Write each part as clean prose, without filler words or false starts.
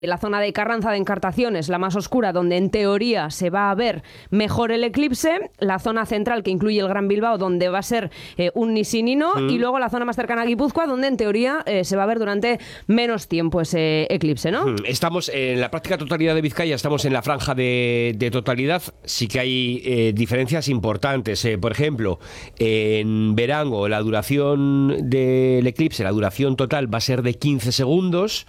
La zona de Carranza de Encartación es la más oscura, donde en teoría se va a ver mejor el eclipse. La zona central, que incluye el Gran Bilbao, donde va a ser un ni sí ni no. Y luego la zona más cercana a Guipúzcoa, donde en teoría se va a ver durante menos tiempo ese eclipse, ¿no? Estamos en la práctica totalidad de Vizcaya, estamos en la franja de totalidad. Sí que hay diferencias importantes. Por ejemplo, en Verango la duración del eclipse, la duración total va a ser de 15 segundos.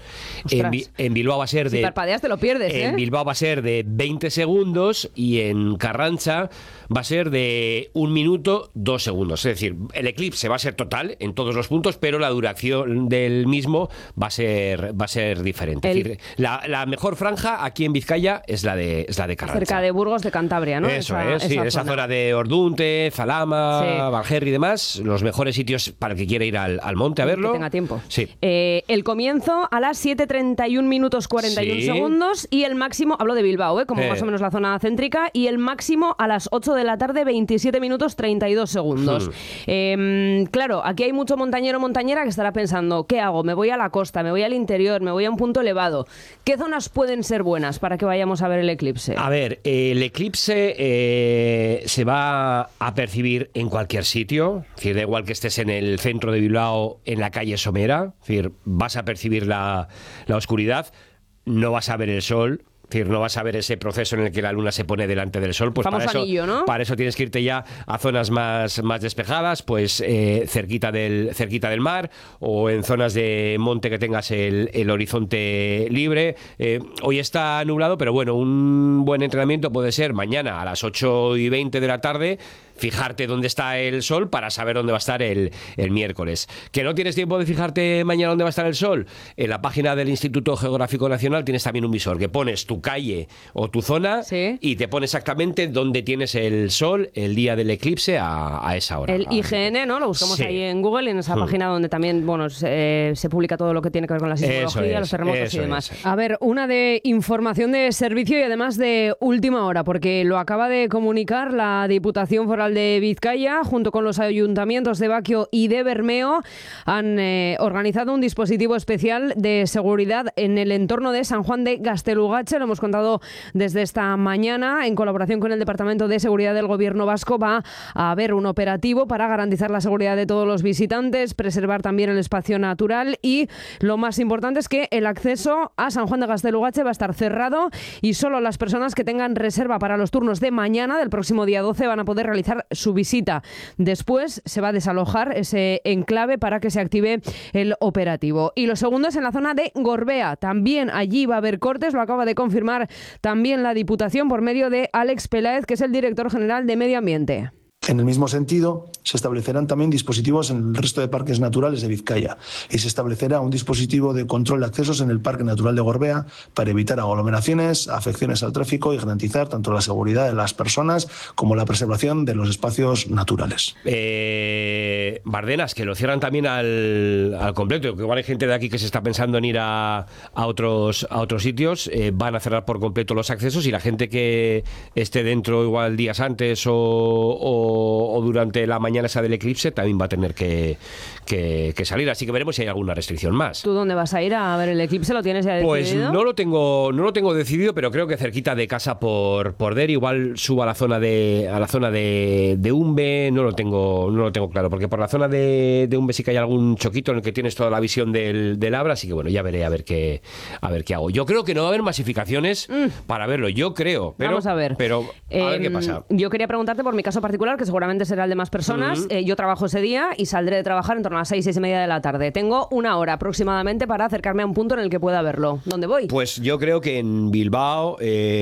En Bilbao va a ser si parpadeas te lo pierdes, En Bilbao va a ser de 20 segundos y en Carranza va a ser de 1 minuto 2 segundos. Es decir, el eclipse va a ser total en todos los puntos, pero la duración del mismo va a ser diferente. Es decir, la mejor franja aquí en Vizcaya es la de Carranza. Cerca de Burgos de Cantabria, ¿no? Eso es, sí, esa zona de Ordunte, Zalama, Valgerri y demás, los mejores sitios para el que quiera ir al monte a verlo. Que tenga tiempo. Sí. El comienzo a las 7:31 minutos 41 segundos y el máximo, hablo de Bilbao, como más o menos la zona céntrica, y el máximo a las 8 de la tarde, 27 minutos 32 segundos. Claro, aquí hay mucho montañero o montañera que estará pensando, ¿qué hago? ¿Me voy a la costa? ¿Me voy al interior? ¿Me voy a un punto elevado? ¿Qué zonas pueden ser buenas para que vayamos a ver el eclipse? A ver, el eclipse se va a percibir en cualquier sitio, es decir, da igual que estés en el centro de Bilbao, en la calle Somera, es decir, vas a percibir la oscuridad. No vas a ver el sol, es decir, no vas a ver ese proceso en el que la luna se pone delante del sol. Pues famoso anillo, ¿no? Para eso tienes que irte ya a zonas más despejadas, pues cerquita del mar o en zonas de monte que tengas el horizonte libre. Hoy está nublado, pero bueno, un buen entrenamiento puede ser mañana a las 8:20 de la tarde. Fijarte dónde está el sol para saber dónde va a estar el miércoles. ¿Que no tienes tiempo de fijarte mañana dónde va a estar el sol? En la página del Instituto Geográfico Nacional tienes también un visor que pones tu calle o tu zona y te pone exactamente dónde tienes el sol el día del eclipse a esa hora. El IGN, ¿no? Lo buscamos ahí en Google, en esa página donde también se publica todo lo que tiene que ver con la sismología, los terremotos y demás. A ver, una de información de servicio y además de última hora, porque lo acaba de comunicar la Diputación Foral de Vizcaya, junto con los ayuntamientos de Baquio y de Bermeo, han organizado un dispositivo especial de seguridad en el entorno de San Juan de Gaztelugatxe. Lo hemos contado desde esta mañana. En colaboración con el Departamento de Seguridad del Gobierno Vasco va a haber un operativo para garantizar la seguridad de todos los visitantes, preservar también el espacio natural y lo más importante es que el acceso a San Juan de Gaztelugatxe va a estar cerrado y solo las personas que tengan reserva para los turnos de mañana del próximo día 12 van a poder realizar su visita. Después se va a desalojar ese enclave para que se active el operativo. Y lo segundo es en la zona de Gorbea. También allí va a haber cortes, lo acaba de confirmar también la Diputación por medio de Alex Peláez, que es el director general de Medio Ambiente. En el mismo sentido, se establecerán también dispositivos en el resto de parques naturales de Vizcaya y se establecerá un dispositivo de control de accesos en el Parque Natural de Gorbea para evitar aglomeraciones, afecciones al tráfico y garantizar tanto la seguridad de las personas como la preservación de los espacios naturales. Bardenas, que lo cierran también al completo, que igual hay gente de aquí que se está pensando en ir a otros sitios, van a cerrar por completo los accesos y la gente que esté dentro igual días antes o durante la mañana esa del eclipse también va a tener que salir, así que veremos si hay alguna restricción más. ¿Tú dónde vas a ir a ver el eclipse? ¿Lo tienes ya decidido? Pues no lo tengo decidido, pero creo que cerquita de casa por Der, igual subo a la zona de Umbe, no lo tengo claro, porque por la zona de Umbe sí que hay algún choquito en el que tienes toda la visión del Abra, así que bueno, ya veré a ver qué hago. Yo creo que no va a haber masificaciones para verlo, yo creo, pero vamos a ver. Pero a ver qué pasa. Yo quería preguntarte por mi caso particular, que seguramente será el de más personas. Yo trabajo ese día y saldré de trabajar en torno a las 6:30 de la tarde. Tengo 1 hora aproximadamente para acercarme a un punto en el que pueda verlo. ¿Dónde voy? Pues yo creo que en Bilbao,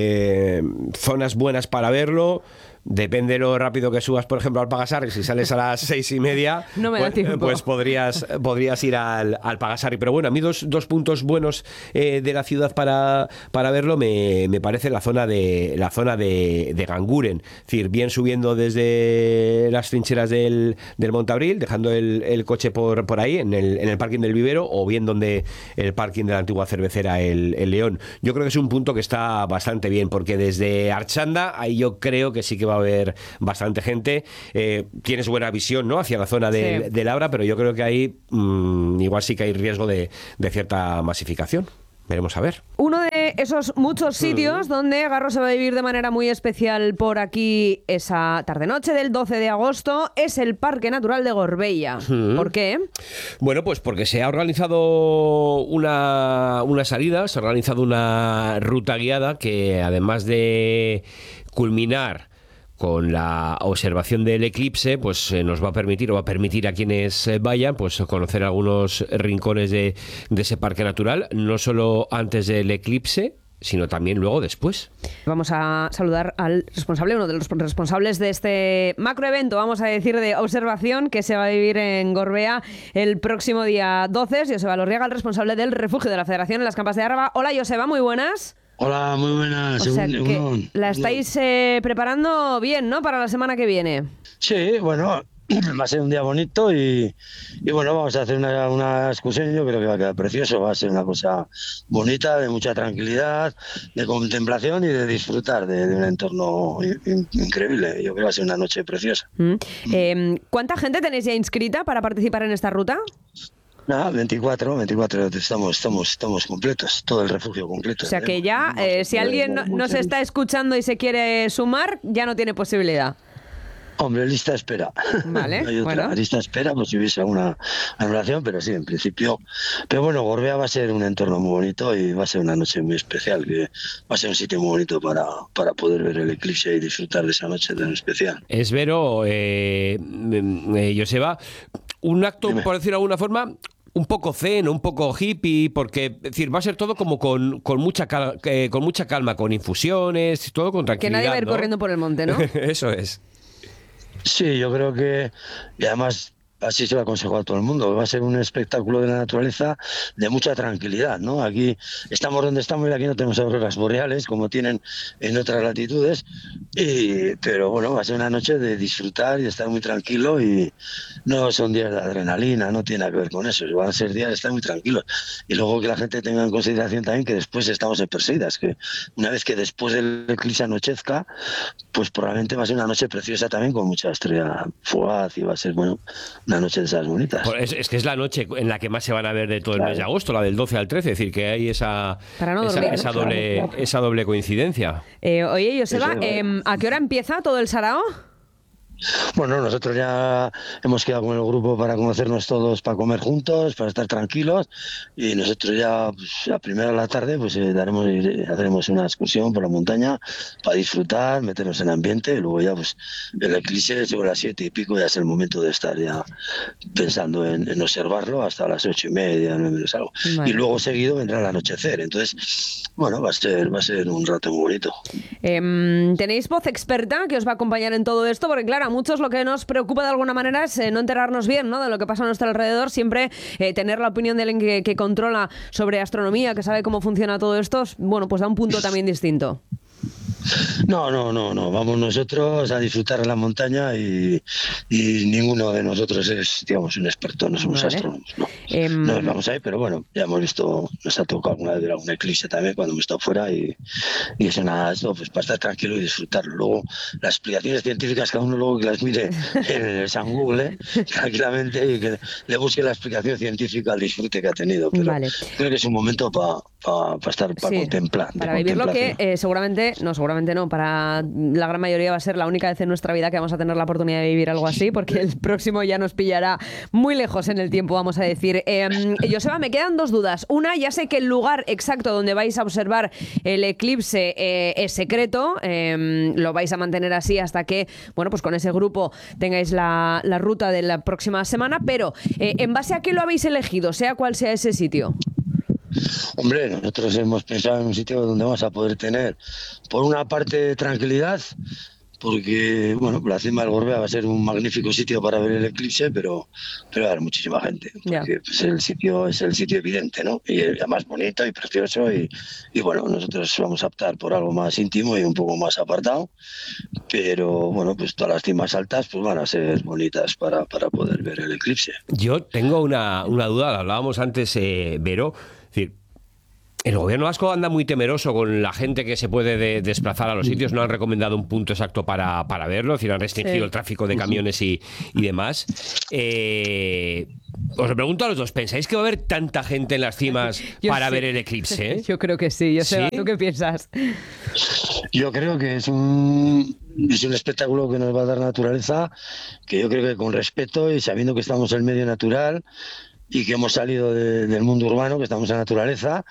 zonas buenas para verlo. Depende de lo rápido que subas, por ejemplo, al Pagasarri. Si sales a las 6:30, no me da tiempo. Pues podrías ir al Pagasarri. Pero bueno, a mí dos puntos buenos de la ciudad para verlo me parece la zona de Ganguren. Es decir, bien subiendo desde las trincheras del Montabril, dejando el coche por ahí, en el parking del Vivero, o bien donde el parking de la antigua cervecera el León. Yo creo que es un punto que está bastante bien, porque desde Archanda, ahí yo creo que sí que va a haber bastante gente. Tienes buena visión, ¿no?, hacia la zona del Abra, pero yo creo que ahí igual sí que hay riesgo de cierta masificación. veremos a ver. Uno de esos muchos sitios donde Garro se va a vivir de manera muy especial por aquí esa tarde-noche del 12 de agosto es el Parque Natural de Gorbella. ¿Por qué? Bueno, pues porque se ha organizado una salida, se ha organizado una ruta guiada que además de culminar con la observación del eclipse, pues nos va a permitir a quienes vayan pues conocer algunos rincones de ese parque natural, no solo antes del eclipse, sino también luego después. Vamos a saludar al responsable, uno de los responsables de este macroevento, vamos a decir, de observación que se va a vivir en Gorbea el próximo día 12. Es Joseba Lorriaga, el responsable del refugio de la Federación en las Campas de Áraba. Hola, Joseba, muy buenas. Hola, muy buenas. O sea, que la estáis preparando bien, ¿no?, para la semana que viene. Sí, bueno, va a ser un día bonito y bueno, vamos a hacer una excursión. Yo creo que va a quedar precioso, va a ser una cosa bonita, de mucha tranquilidad, de contemplación y de disfrutar de un entorno increíble. Yo creo que va a ser una noche preciosa. ¿Cuánta gente tenéis ya inscrita para participar en esta ruta? Nada, 24, estamos completos, todo el refugio completo. O sea que ya, si alguien nos está escuchando y se quiere sumar, ya no tiene posibilidad. Hombre, lista de espera. Vale, Hay otra lista de espera, pues si hubiese alguna anulación, pero sí, en principio. Pero bueno, Gorbea va a ser un entorno muy bonito y va a ser una noche muy especial, que va a ser un sitio muy bonito para poder ver el eclipse y disfrutar de esa noche tan especial. Es Vero, Joseba, un acto, por decirlo de alguna forma, un poco zen, un poco hippie, porque es decir, va a ser todo como con mucha calma, con infusiones, todo con tranquilidad. Que nadie va a ir, ¿no?, corriendo por el monte, ¿no? Eso es. Sí, yo creo que, y además así se lo aconsejo a todo el mundo, va a ser un espectáculo de la naturaleza de mucha tranquilidad, ¿no? Aquí estamos donde estamos y aquí no tenemos auroras boreales como tienen en otras latitudes, pero bueno, va a ser una noche de disfrutar y de estar muy tranquilo, y no son días de adrenalina, no tiene nada que ver con eso, van a ser días de estar muy tranquilos. Y luego que la gente tenga en consideración también que después estamos en Perseidas, que una vez que después del eclipse anochezca, pues probablemente va a ser una noche preciosa también con mucha estrella fugaz y va a ser, bueno, una noche de esas bonitas. Es que es la noche en la que más se van a ver de todo el mes de agosto, la del 12 al 13, es decir, que hay esa doble coincidencia. Oye, Joseba, ¿a qué hora empieza todo el sarao? Bueno, nosotros ya hemos quedado con el grupo para conocernos todos, para comer juntos, para estar tranquilos, y nosotros ya pues, a primera de la tarde pues haremos una excursión por la montaña para disfrutar, meternos en ambiente, y luego ya pues el eclipse sobre las 7 y pico ya es el momento de estar ya pensando en observarlo hasta las 8:30, 9 algo. Vale. Y luego seguido vendrá el anochecer, entonces bueno, va a ser un rato muy bonito. ¿Tenéis voz experta que os va a acompañar en todo esto? Porque claro, a muchos lo que nos preocupa de alguna manera es no enterarnos bien, ¿no?, de lo que pasa a nuestro alrededor. Siempre tener la opinión de alguien que controla sobre astronomía, que sabe cómo funciona todo esto, bueno, pues da un punto también distinto. No, vamos nosotros a disfrutar de la montaña y ninguno de nosotros es, digamos, un experto, no somos astrónomos, ¿no? Nos vamos ahí, pero bueno, ya hemos visto, nos ha tocado alguna vez ver algún eclipse también cuando hemos estado fuera y eso nada, esto pues para estar tranquilo y disfrutarlo. Luego, las explicaciones científicas, cada uno luego que las mire en el San Google tranquilamente y que le busque la explicación científica al disfrute que ha tenido, pero creo que es un momento para estar, para contemplar. Para vivir lo que seguramente no, para la gran mayoría va a ser la única vez en nuestra vida que vamos a tener la oportunidad de vivir algo así, porque el próximo ya nos pillará muy lejos en el tiempo, vamos a decir. Joseba, me quedan dos dudas. Una, ya sé que el lugar exacto donde vais a observar el eclipse es secreto, lo vais a mantener así hasta que, bueno, pues con ese grupo tengáis la ruta de la próxima semana, pero ¿en base a qué lo habéis elegido, sea cual sea ese sitio? Hombre, nosotros hemos pensado en un sitio donde vamos a poder tener, por una parte, tranquilidad, porque, bueno, la cima del Gorbea va a ser un magnífico sitio para ver el eclipse, pero va a haber muchísima gente, porque pues, es el sitio evidente, ¿no? Y además bonito y precioso, y bueno, nosotros vamos a optar por algo más íntimo y un poco más apartado, pero, bueno, pues todas las cimas altas pues van a ser bonitas para poder ver el eclipse. Yo tengo una duda, la hablábamos antes, Vero. Es decir, El gobierno vasco anda muy temeroso con la gente que se puede desplazar a los sitios. No han recomendado un punto exacto para verlo, es decir, han restringido el tráfico de camiones y demás. Os lo pregunto a los dos, ¿pensáis que va a haber tanta gente en las cimas para ver el eclipse? Yo creo que sí. ¿Sí? ¿Tú qué piensas? Yo creo que es un espectáculo que nos va a dar naturaleza, que yo creo que con respeto y sabiendo que estamos en medio natural y que hemos salido del mundo urbano, que estamos en naturaleza,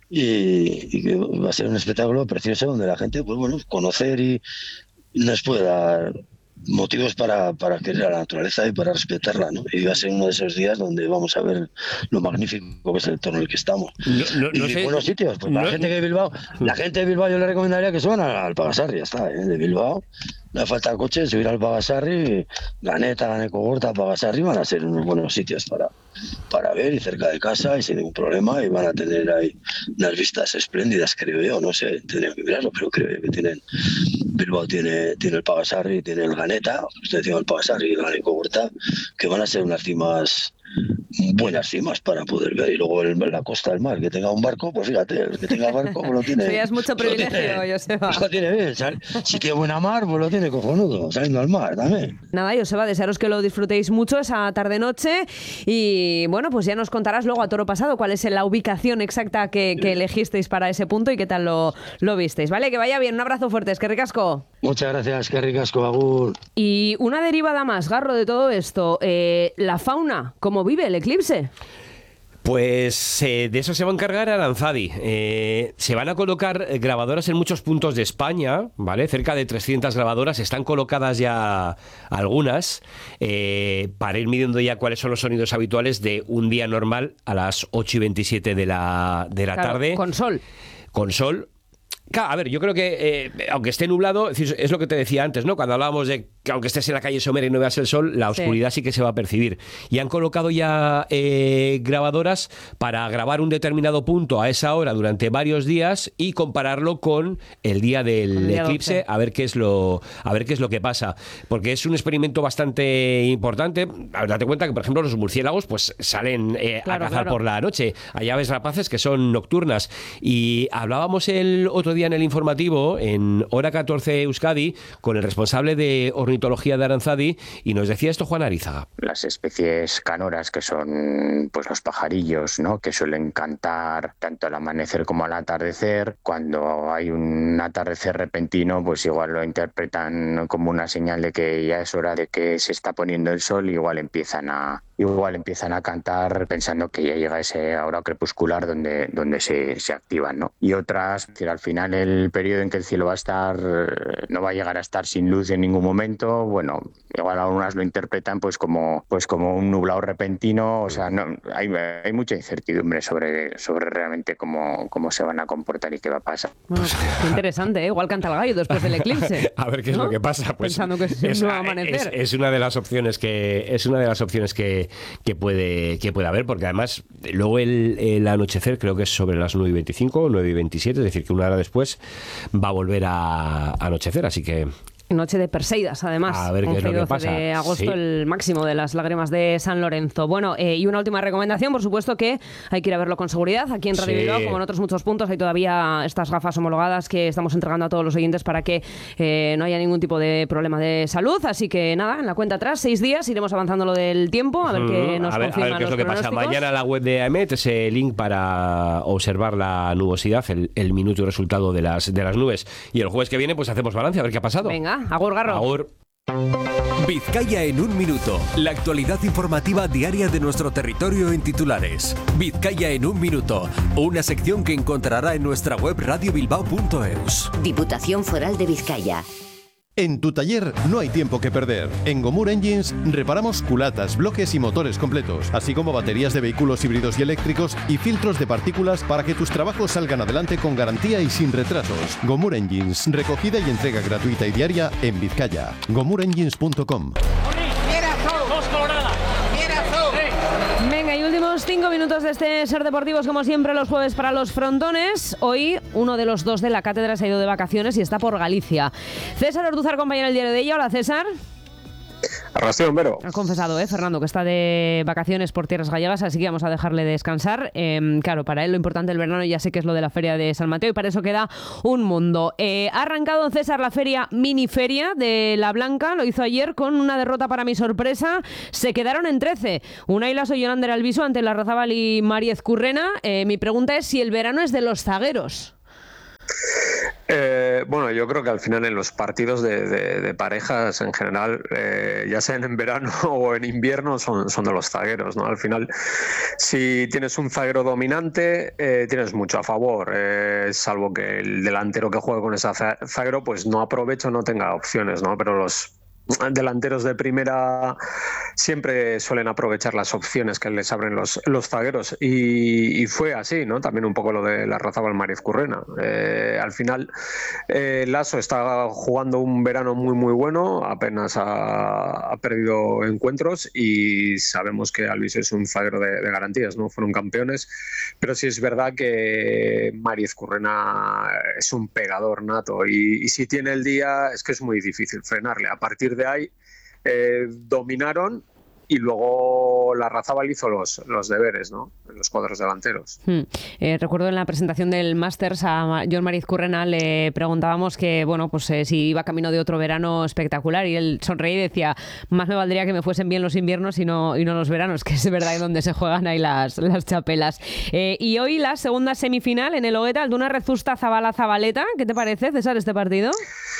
y que va a ser un espectáculo precioso donde la gente, pues bueno, conocer y nos puede dar motivos para querer a la naturaleza y para respetarla, ¿no? Y va a ser uno de esos días donde vamos a ver lo magnífico que es el entorno en el que estamos. Y sé, buenos sitios, pues la gente de Bilbao, yo le recomendaría que suban al Pagasarri, ya está, de Bilbao. No hace falta coche, subir al Pagasarri, Ganeta, Ganecogorta, Pagasarri van a ser unos buenos sitios para ver y cerca de casa y sin ningún problema, y van a tener ahí unas vistas espléndidas, creo yo, no sé, tendría que mirarlo, pero creo que tienen, Bilbao tiene el Pagasarri, tiene el Ganeta, usted tiene el Pagasarri y el Ganecogorta, que van a ser unas cimas, buenas cimas para poder ver, y luego la costa del mar, que tenga un barco, pues fíjate, el que tenga barco pues lo tiene. Eso ya es mucho privilegio, Joseba. Lo tiene bien, ¿sabes? Si tiene buena mar, pues lo tiene cojonudo, saliendo al mar también. Nada, Joseba, desearos que lo disfrutéis mucho esa tarde-noche y bueno, pues ya nos contarás luego a toro pasado cuál es la ubicación exacta que elegisteis para ese punto y qué tal lo visteis, ¿vale? Que vaya bien, un abrazo fuerte, es que ricasco. Muchas gracias, que ricasco, agur. Y una derivada más, Garro, de todo esto, la fauna, ¿cómo vive el eclipse? Pues de eso se va a encargar Aranzadi. Se van a colocar grabadoras en muchos puntos de España, ¿vale? Cerca de 300 grabadoras, están colocadas ya algunas, para ir midiendo ya cuáles son los sonidos habituales de un día normal a las 8:27 de la tarde. Con sol. Con sol. Claro, a ver, yo creo que aunque esté nublado, es lo que te decía antes, ¿no? Cuando hablábamos de que aunque estés en la calle Somera y no veas el sol, la oscuridad sí que se va a percibir. Y han colocado ya grabadoras para grabar un determinado punto a esa hora durante varios días y compararlo con el día del eclipse, 12. a ver qué es lo que pasa. Porque es un experimento bastante importante. A ver, date cuenta que, por ejemplo, los murciélagos pues salen a cazar por la noche. Hay aves rapaces que son nocturnas. Y hablábamos el otro día en el informativo, en Hora 14 Euskadi, con el responsable de ornitología de Aranzadi, y nos decía esto Juan Arizaga. Las especies canoras, que son pues los pajarillos, ¿no?, que suelen cantar tanto al amanecer como al atardecer. Cuando hay un atardecer repentino, pues igual lo interpretan como una señal de que ya es hora de que se está poniendo el sol, y igual empiezan a cantar pensando que ya llega ese hora crepuscular donde se activan, ¿no? Y otras, es decir, al final el periodo en que el cielo no va a llegar a estar sin luz en ningún momento, bueno, igual algunas lo interpretan pues como un nublado repentino. O sea, no, hay mucha incertidumbre sobre realmente cómo se van a comportar y qué va a pasar. Bueno, qué interesante, ¿eh? Igual canta el gallo después del eclipse. A ver qué es lo que pasa. Pues pensando que es un nuevo amanecer. Es una de las opciones que puede haber, porque además luego el anochecer creo que es sobre las 9:25 o 9:27, es decir, que una hora después va a volver a anochecer, así que... Noche de Perseidas, además. A ver qué es lo que pasa. 12 de agosto, sí. El máximo de las lágrimas de San Lorenzo. Bueno, y una última recomendación, por supuesto, que hay que ir a verlo con seguridad. Aquí en Radio Bilbao, como en otros muchos puntos, hay todavía estas gafas homologadas que estamos entregando a todos los oyentes para que no haya ningún tipo de problema de salud. Así que nada, en la cuenta atrás, 6 días, iremos avanzando lo del tiempo, a ver qué nos confirman. A ver qué es lo que pasa. Mañana la web de AEMET, ese link para observar la nubosidad, el minuto y resultado de las nubes. Y el jueves que viene, pues hacemos balance, a ver qué ha pasado. Venga, agur, Garro. Agur. Vizcaya en un minuto. La actualidad informativa diaria de nuestro territorio en titulares. Vizcaya en un minuto. Una sección que encontrará en nuestra web radiobilbao.eus. Diputación Foral de Vizcaya. En tu taller no hay tiempo que perder. En Gomur Engines reparamos culatas, bloques y motores completos, así como baterías de vehículos híbridos y eléctricos y filtros de partículas para que tus trabajos salgan adelante con garantía y sin retrasos. Gomur Engines, recogida y entrega gratuita y diaria en Vizcaya. GomurEngines.com. Venga, y últimos 5 minutos de este Ser Deportivos, como siempre los jueves para los frontones. Hoy uno de los dos de la cátedra se ha ido de vacaciones y está por Galicia. César Ortúzar, compañero del Diario de ella. Hola, César. Arrastrón, Vero. Ha confesado, Fernando, que está de vacaciones por tierras gallegas, así que vamos a dejarle descansar. Claro, para él lo importante del verano ya sé que es lo de la feria de San Mateo y para eso queda un mundo. Ha arrancado César la feria miniferia de La Blanca, lo hizo ayer con una derrota para mi sorpresa. Se quedaron en 13. Unai Laso y Yonander Albisu ante Larrazábal y Mari Ezcurrena. Mi pregunta es si el verano es de los zagueros. Bueno, yo creo que al final en los partidos de parejas en general, ya sean en verano o en invierno, son de los zagueros, ¿no? Al final, si tienes un zaguero dominante, tienes mucho a favor, salvo que el delantero que juega con ese zaguero pues no aproveche o no tenga opciones, ¿no? Pero los delanteros de primera siempre suelen aprovechar las opciones que les abren los zagueros y fue así, ¿no? También un poco lo de Larrazábal Mari Ezcurrena. Al final Laso está jugando un verano muy muy bueno, apenas ha perdido encuentros y sabemos que Albisu es un zaguero de garantías, ¿no? Fueron campeones, pero sí es verdad que Mari Ezcurrena es un pegador nato y si tiene el día es que es muy difícil frenarle. A partir de ahí dominaron y luego Larrazábal hizo los deberes, ¿no? En los cuadros delanteros. Recuerdo en la presentación del Masters a Jon Mari Ezcurrena le preguntábamos que, bueno, pues si iba camino de otro verano espectacular y él sonreía y decía, más me valdría que me fuesen bien los inviernos y no los veranos, que es verdad donde se juegan ahí las chapelas. Y hoy la segunda semifinal en el Ogueta, Altuna Rezusta Zabala-Zabaleta. ¿Qué te parece, César, este partido?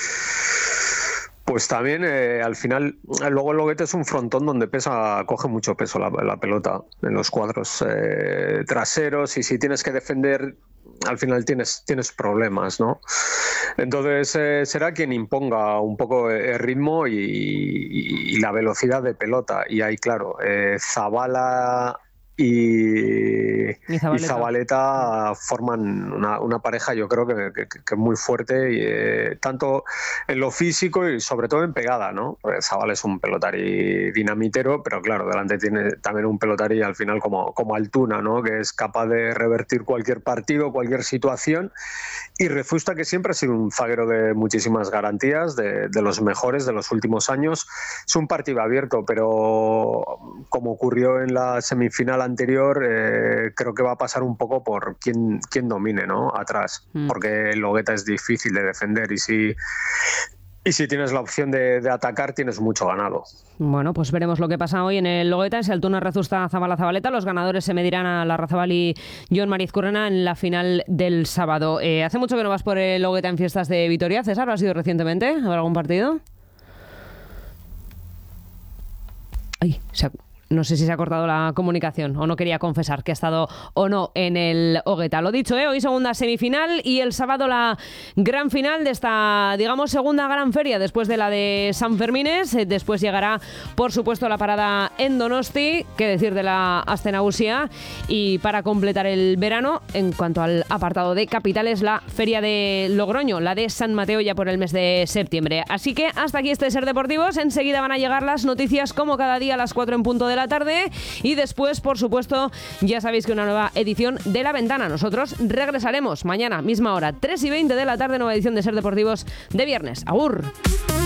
Pues también al final, luego el Ogueta es un frontón donde coge mucho peso la pelota en los cuadros traseros y si tienes que defender, al final tienes problemas, ¿no? Entonces será quien imponga un poco el ritmo y la velocidad de pelota. Y ahí, claro, Zabala y Zabaleta forman una pareja, yo creo que muy fuerte, tanto en lo físico y sobre todo en pegada, ¿no? Porque Zabala es un pelotari dinamitero, pero claro, delante tiene también un pelotari al final como Altuna, ¿no? Que es capaz de revertir cualquier partido, cualquier situación. Y Rezusta, que siempre ha sido un zaguero de muchísimas garantías, de los mejores de los últimos años. Es un partido abierto, pero como ocurrió en la semifinal anterior, creo que va a pasar un poco por quién domine, ¿no? Atrás, porque el Ogueta es difícil de defender y si tienes la opción de atacar, tienes mucho ganado. Bueno, pues veremos lo que pasa hoy en el Ogueta. Es Altuna Rezusta Zabala-Zabaleta. Los ganadores se medirán a Larrazábal y Jon Mari Ezcurrena en la final del sábado. Hace mucho que no vas por el Ogueta en fiestas de Vitoria. César, ¿lo has ido recientemente? ¿Habrá algún partido? Ay, no sé si se ha cortado la comunicación o no quería confesar que ha estado o no en el Ogueta. Lo dicho, hoy segunda semifinal y el sábado la gran final de esta, digamos, segunda gran feria después de la de San Fermines. Después llegará, por supuesto, la parada en Donosti, qué decir de la Aste Nagusia. Y para completar el verano, en cuanto al apartado de capitales, la feria de Logroño, la de San Mateo ya por el mes de septiembre. Así que hasta aquí este Ser Deportivos. Enseguida van a llegar las noticias como cada día a las 4 en punto de la tarde y después, por supuesto, ya sabéis que una nueva edición de La Ventana. Nosotros regresaremos mañana, misma hora, 3:20 de la tarde, nueva edición de Ser Deportivos de viernes. ¡Agur!